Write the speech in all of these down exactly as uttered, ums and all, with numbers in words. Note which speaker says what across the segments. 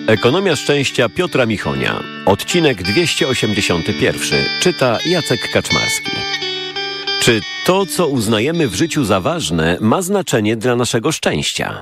Speaker 1: Ekonomia szczęścia Piotra Michonia. Odcinek dwieście osiemdziesiąty pierwszy. Czyta Jacek Kaczmarski. Czy to, co uznajemy w życiu za ważne, ma znaczenie dla naszego szczęścia?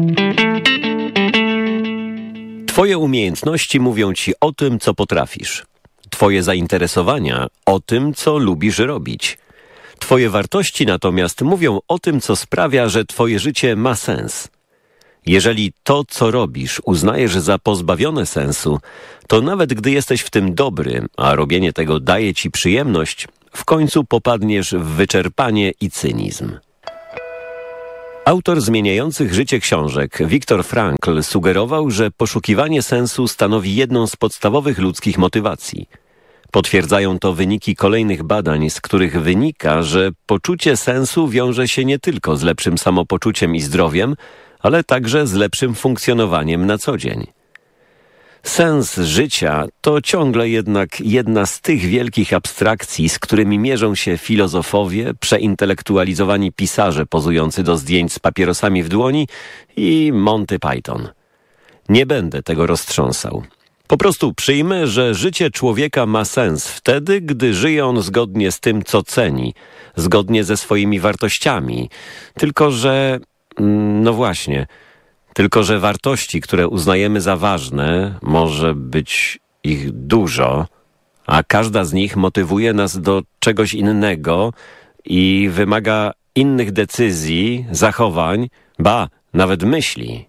Speaker 1: Twoje umiejętności mówią ci o tym, co potrafisz. Twoje zainteresowania o tym, co lubisz robić. Twoje wartości natomiast mówią o tym, co sprawia, że twoje życie ma sens. Jeżeli to, co robisz, uznajesz za pozbawione sensu, to nawet gdy jesteś w tym dobry, a robienie tego daje ci przyjemność, w końcu popadniesz w wyczerpanie i cynizm. Autor zmieniających życie książek, Viktor Frankl, sugerował, że poszukiwanie sensu stanowi jedną z podstawowych ludzkich motywacji. Potwierdzają to wyniki kolejnych badań, z których wynika, że poczucie sensu wiąże się nie tylko z lepszym samopoczuciem i zdrowiem, ale także z lepszym funkcjonowaniem na co dzień. Sens życia to ciągle jednak jedna z tych wielkich abstrakcji, z którymi mierzą się filozofowie, przeintelektualizowani pisarze pozujący do zdjęć z papierosami w dłoni i Monty Python. Nie będę tego roztrząsał. Po prostu przyjmę, że życie człowieka ma sens wtedy, gdy żyje on zgodnie z tym, co ceni, zgodnie ze swoimi wartościami. Tylko że... No właśnie... Tylko że wartości, które uznajemy za ważne, może być ich dużo, a każda z nich motywuje nas do czegoś innego i wymaga innych decyzji, zachowań, ba, nawet myśli.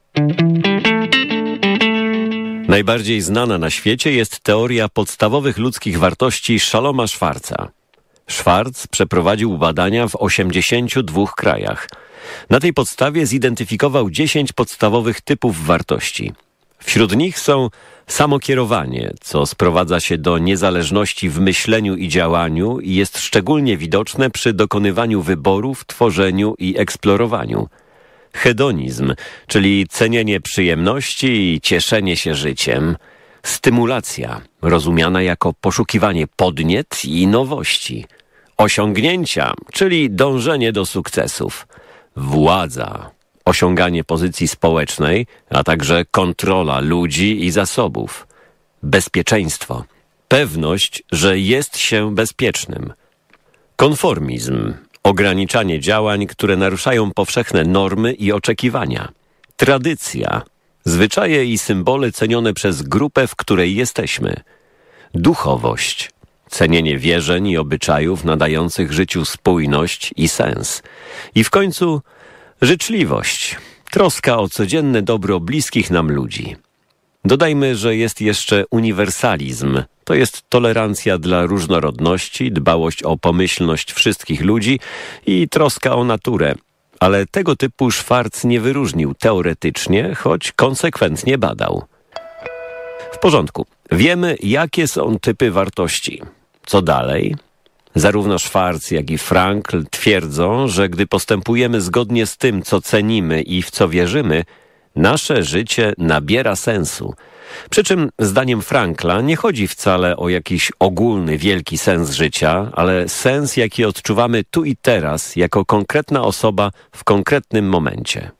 Speaker 1: Najbardziej znana na świecie jest teoria podstawowych ludzkich wartości Shaloma Schwartza. Schwartz przeprowadził badania w osiemdziesięciu dwóch krajach. Na tej podstawie zidentyfikował dziesięć podstawowych typów wartości. Wśród nich są samokierowanie, co sprowadza się do niezależności w myśleniu i działaniu i jest szczególnie widoczne przy dokonywaniu wyborów, tworzeniu i eksplorowaniu. Hedonizm, czyli cenienie przyjemności i cieszenie się życiem. Stymulacja, rozumiana jako poszukiwanie podniet i nowości. Osiągnięcia, czyli dążenie do sukcesów. Władza, osiąganie pozycji społecznej, a także kontrola ludzi i zasobów. Bezpieczeństwo, pewność, że jest się bezpiecznym. Konformizm, ograniczanie działań, które naruszają powszechne normy i oczekiwania. Tradycja, zwyczaje i symbole cenione przez grupę, w której jesteśmy. Duchowość, cenienie wierzeń i obyczajów nadających życiu spójność i sens. I w końcu życzliwość, troska o codzienne dobro bliskich nam ludzi. Dodajmy, że jest jeszcze uniwersalizm, to jest tolerancja dla różnorodności, dbałość o pomyślność wszystkich ludzi i troska o naturę. Ale tego typu Schwartz nie wyróżnił teoretycznie, choć konsekwentnie badał. W porządku, wiemy, jakie są typy wartości. Co dalej? Zarówno Schwartz, jak i Frankl twierdzą, że gdy postępujemy zgodnie z tym, co cenimy i w co wierzymy, nasze życie nabiera sensu. Przy czym, zdaniem Frankla, nie chodzi wcale o jakiś ogólny, wielki sens życia, ale sens, jaki odczuwamy tu i teraz, jako konkretna osoba w konkretnym momencie.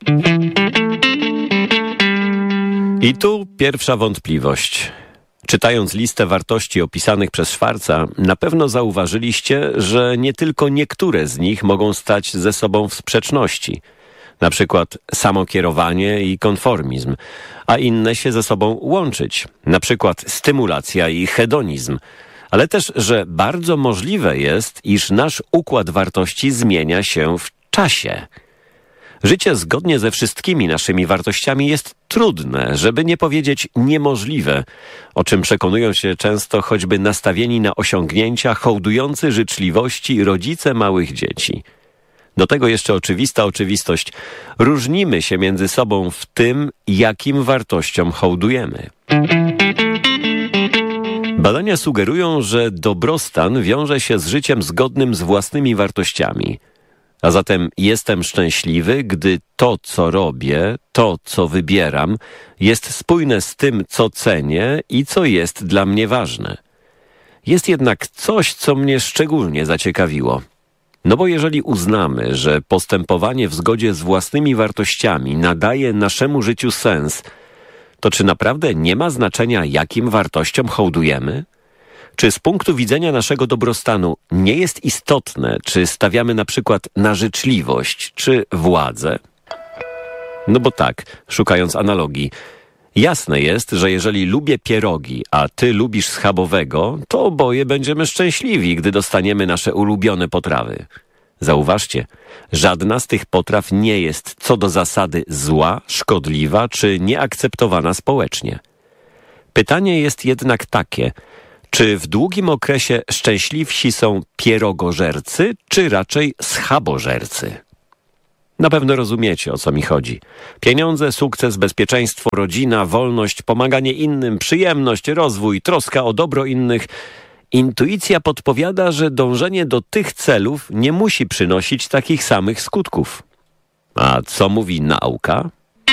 Speaker 1: I tu pierwsza wątpliwość. Czytając listę wartości opisanych przez Schwartza, na pewno zauważyliście, że nie tylko niektóre z nich mogą stać ze sobą w sprzeczności. Na przykład samokierowanie i konformizm, a inne się ze sobą łączyć. Na przykład stymulacja i hedonizm. Ale też, że bardzo możliwe jest, iż nasz układ wartości zmienia się w czasie. Życie zgodnie ze wszystkimi naszymi wartościami jest trudne, żeby nie powiedzieć niemożliwe, o czym przekonują się często choćby nastawieni na osiągnięcia, hołdujący życzliwości rodzice małych dzieci. Do tego jeszcze oczywista oczywistość. Różnimy się między sobą w tym, jakim wartościom hołdujemy. Badania sugerują, że dobrostan wiąże się z życiem zgodnym z własnymi wartościami. A zatem jestem szczęśliwy, gdy to, co robię, to, co wybieram, jest spójne z tym, co cenię i co jest dla mnie ważne. Jest jednak coś, co mnie szczególnie zaciekawiło. No bo jeżeli uznamy, że postępowanie w zgodzie z własnymi wartościami nadaje naszemu życiu sens, to czy naprawdę nie ma znaczenia, jakim wartościom hołdujemy? Czy z punktu widzenia naszego dobrostanu nie jest istotne, czy stawiamy na przykład na życzliwość, czy władzę? No bo tak, szukając analogii, jasne jest, że jeżeli lubię pierogi, a ty lubisz schabowego, to oboje będziemy szczęśliwi, gdy dostaniemy nasze ulubione potrawy. Zauważcie, żadna z tych potraw nie jest co do zasady zła, szkodliwa czy nieakceptowana społecznie. Pytanie jest jednak takie, czy w długim okresie szczęśliwsi są pierogożercy, czy raczej schabożercy? Na pewno rozumiecie, o co mi chodzi. Pieniądze, sukces, bezpieczeństwo, rodzina, wolność, pomaganie innym, przyjemność, rozwój, troska o dobro innych. Intuicja podpowiada, że dążenie do tych celów nie musi przynosić takich samych skutków. A co mówi nauka?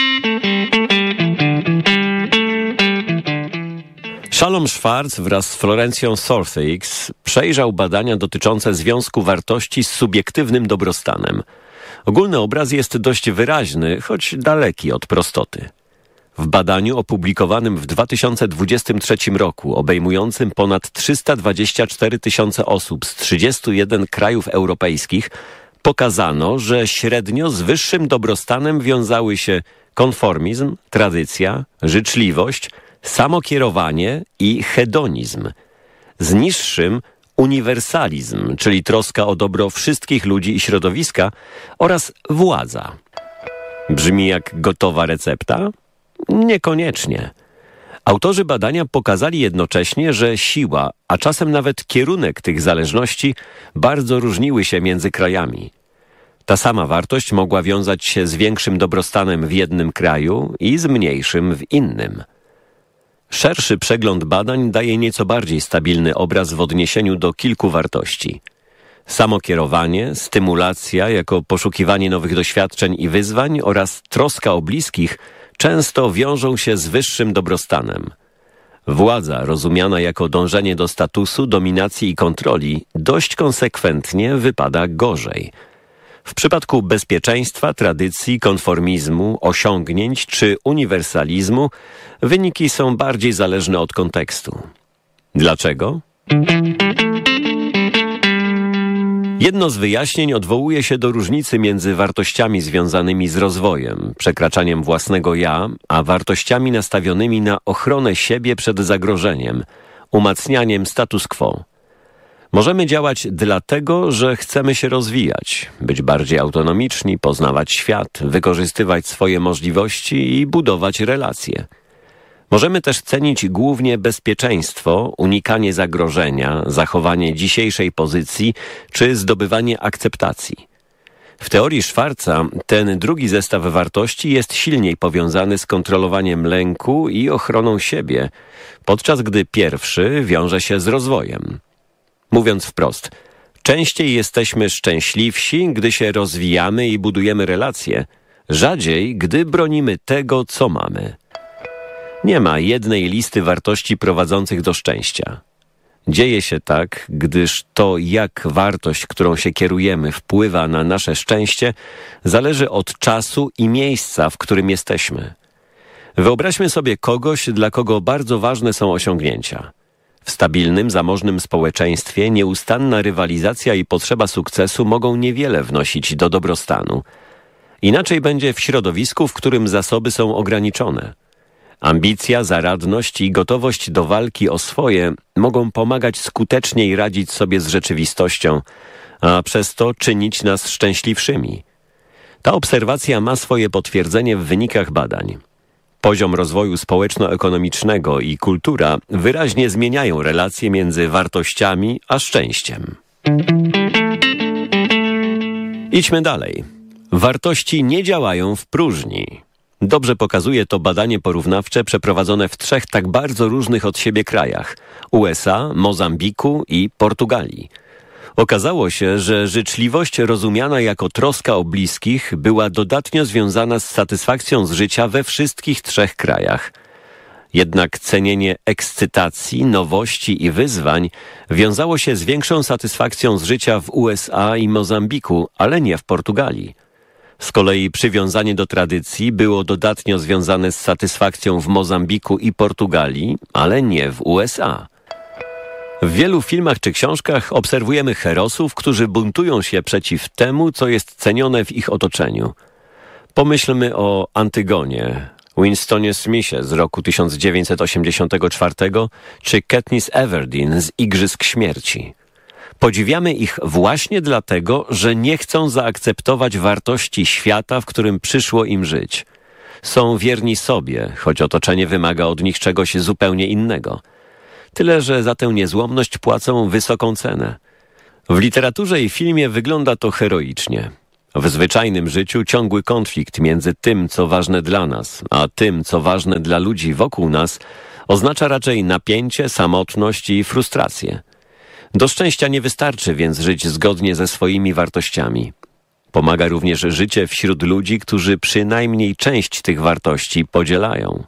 Speaker 1: Shalom Schwartz wraz z Florencją Sortheix przejrzał badania dotyczące związku wartości z subiektywnym dobrostanem. Ogólny obraz jest dość wyraźny, choć daleki od prostoty. W badaniu opublikowanym w dwa tysiące dwudziestym trzecim roku, obejmującym ponad trzysta dwadzieścia cztery tysiące osób z trzydziestu jeden krajów europejskich, pokazano, że średnio z wyższym dobrostanem wiązały się konformizm, tradycja, życzliwość, samokierowanie i hedonizm. Z niższym uniwersalizm, czyli troska o dobro wszystkich ludzi i środowiska, oraz władza. Brzmi jak gotowa recepta? Niekoniecznie. Autorzy badania pokazali jednocześnie, że siła, a czasem nawet kierunek tych zależności bardzo różniły się między krajami. Ta sama wartość mogła wiązać się z większym dobrostanem w jednym kraju i z mniejszym w innym. Szerszy przegląd badań daje nieco bardziej stabilny obraz w odniesieniu do kilku wartości. Samokierowanie, stymulacja jako poszukiwanie nowych doświadczeń i wyzwań oraz troska o bliskich często wiążą się z wyższym dobrostanem. Władza, rozumiana jako dążenie do statusu, dominacji i kontroli, dość konsekwentnie wypada gorzej. W przypadku bezpieczeństwa, tradycji, konformizmu, osiągnięć czy uniwersalizmu wyniki są bardziej zależne od kontekstu. Dlaczego? Jedno z wyjaśnień odwołuje się do różnicy między wartościami związanymi z rozwojem, przekraczaniem własnego ja, a wartościami nastawionymi na ochronę siebie przed zagrożeniem, umacnianiem status quo. Możemy działać dlatego, że chcemy się rozwijać, być bardziej autonomiczni, poznawać świat, wykorzystywać swoje możliwości i budować relacje. Możemy też cenić głównie bezpieczeństwo, unikanie zagrożenia, zachowanie dzisiejszej pozycji czy zdobywanie akceptacji. W teorii Schwarza ten drugi zestaw wartości jest silniej powiązany z kontrolowaniem lęku i ochroną siebie, podczas gdy pierwszy wiąże się z rozwojem. Mówiąc wprost, częściej jesteśmy szczęśliwsi, gdy się rozwijamy i budujemy relacje, rzadziej, gdy bronimy tego, co mamy. Nie ma jednej listy wartości prowadzących do szczęścia. Dzieje się tak, gdyż to, jak wartość, którą się kierujemy, wpływa na nasze szczęście, zależy od czasu i miejsca, w którym jesteśmy. Wyobraźmy sobie kogoś, dla kogo bardzo ważne są osiągnięcia. W stabilnym, zamożnym społeczeństwie nieustanna rywalizacja i potrzeba sukcesu mogą niewiele wnosić do dobrostanu. Inaczej będzie w środowisku, w którym zasoby są ograniczone. Ambicja, zaradność i gotowość do walki o swoje mogą pomagać skuteczniej radzić sobie z rzeczywistością, a przez to czynić nas szczęśliwszymi. Ta obserwacja ma swoje potwierdzenie w wynikach badań. Poziom rozwoju społeczno-ekonomicznego i kultura wyraźnie zmieniają relacje między wartościami a szczęściem. Idźmy dalej. Wartości nie działają w próżni. Dobrze pokazuje to badanie porównawcze przeprowadzone w trzech tak bardzo różnych od siebie krajach – U S A, Mozambiku i Portugalii. Okazało się, że życzliwość rozumiana jako troska o bliskich była dodatnio związana z satysfakcją z życia we wszystkich trzech krajach. Jednak cenienie ekscytacji, nowości i wyzwań wiązało się z większą satysfakcją z życia w U S A i Mozambiku, ale nie w Portugalii. Z kolei przywiązanie do tradycji było dodatnio związane z satysfakcją w Mozambiku i Portugalii, ale nie w U S A. W wielu filmach czy książkach obserwujemy herosów, którzy buntują się przeciw temu, co jest cenione w ich otoczeniu. Pomyślmy o Antygonie, Winstonie Smithie z roku tysiąc dziewięćset osiemdziesiątego czwartego czy Katniss Everdeen z Igrzysk Śmierci. Podziwiamy ich właśnie dlatego, że nie chcą zaakceptować wartości świata, w którym przyszło im żyć. Są wierni sobie, choć otoczenie wymaga od nich czegoś zupełnie innego. Tyle, że za tę niezłomność płacą wysoką cenę. W literaturze i filmie wygląda to heroicznie. W zwyczajnym życiu ciągły konflikt między tym, co ważne dla nas, a tym, co ważne dla ludzi wokół nas, oznacza raczej napięcie, samotność i frustrację. Do szczęścia nie wystarczy więc żyć zgodnie ze swoimi wartościami. Pomaga również życie wśród ludzi, którzy przynajmniej część tych wartości podzielają.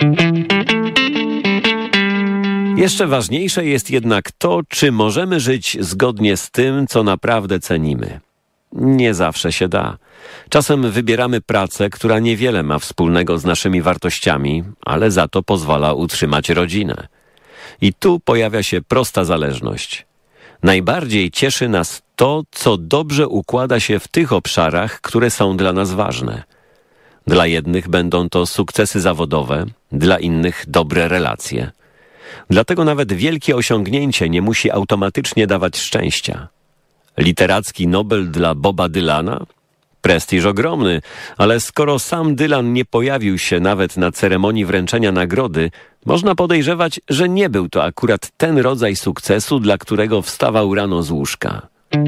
Speaker 1: Jeszcze ważniejsze jest jednak to, czy możemy żyć zgodnie z tym, co naprawdę cenimy. Nie zawsze się da. Czasem wybieramy pracę, która niewiele ma wspólnego z naszymi wartościami, ale za to pozwala utrzymać rodzinę. I tu pojawia się prosta zależność. Najbardziej cieszy nas to, co dobrze układa się w tych obszarach, które są dla nas ważne. Dla jednych będą to sukcesy zawodowe, dla innych dobre relacje. Dlatego nawet wielkie osiągnięcie nie musi automatycznie dawać szczęścia. Literacki Nobel dla Boba Dylana? Prestiż ogromny, ale skoro sam Dylan nie pojawił się nawet na ceremonii wręczenia nagrody, można podejrzewać, że nie był to akurat ten rodzaj sukcesu, dla którego wstawał rano z łóżka.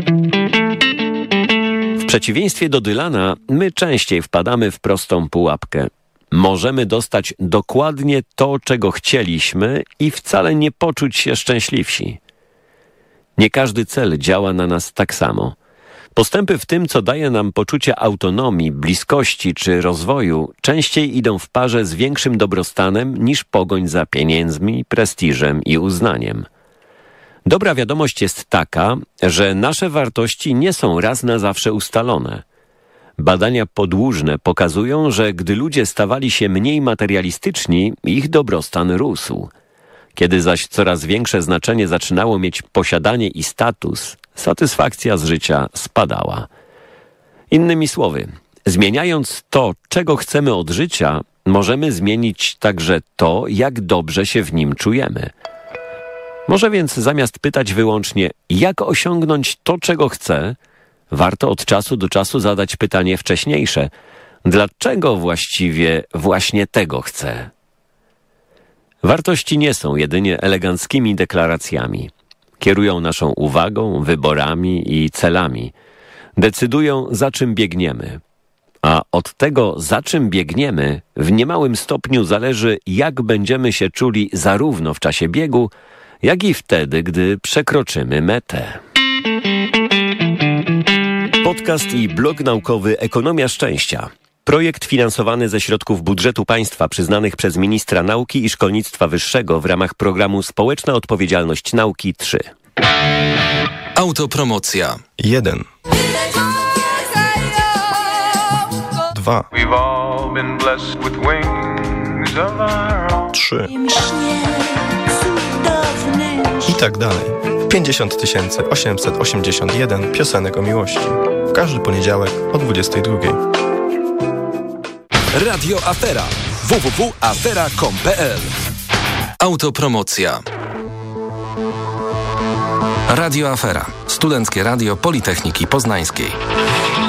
Speaker 1: W przeciwieństwie do Dylana, my częściej wpadamy w prostą pułapkę. Możemy dostać dokładnie to, czego chcieliśmy i wcale nie poczuć się szczęśliwsi. Nie każdy cel działa na nas tak samo. Postępy w tym, co daje nam poczucie autonomii, bliskości czy rozwoju, częściej idą w parze z większym dobrostanem niż pogoń za pieniędzmi, prestiżem i uznaniem. Dobra wiadomość jest taka, że nasze wartości nie są raz na zawsze ustalone. Badania podłużne pokazują, że gdy ludzie stawali się mniej materialistyczni, ich dobrostan rósł. Kiedy zaś coraz większe znaczenie zaczynało mieć posiadanie i status, satysfakcja z życia spadała. Innymi słowy, zmieniając to, czego chcemy od życia, możemy zmienić także to, jak dobrze się w nim czujemy. Może więc zamiast pytać wyłącznie, jak osiągnąć to, czego chcę, warto od czasu do czasu zadać pytanie wcześniejsze. Dlaczego właściwie właśnie tego chcę? Wartości nie są jedynie eleganckimi deklaracjami. Kierują naszą uwagą, wyborami i celami. Decydują, za czym biegniemy. A od tego, za czym biegniemy, w niemałym stopniu zależy, jak będziemy się czuli zarówno w czasie biegu, jak i wtedy, gdy przekroczymy metę. Podcast i blog naukowy Ekonomia Szczęścia. Projekt finansowany ze środków budżetu państwa przyznanych przez ministra nauki i szkolnictwa wyższego w ramach programu Społeczna Odpowiedzialność Nauki trzy.
Speaker 2: Autopromocja.
Speaker 3: jeden. dwa. trzy. I tak dalej. pięćdziesiąt tysięcy osiemset osiemdziesiąt jeden piosenek o miłości. W każdy poniedziałek o dwudziestej drugiej.
Speaker 2: Radio Afera. w w w kropka afera kropka com kropka p l. Autopromocja. Radio Afera. Studenckie Radio Politechniki Poznańskiej.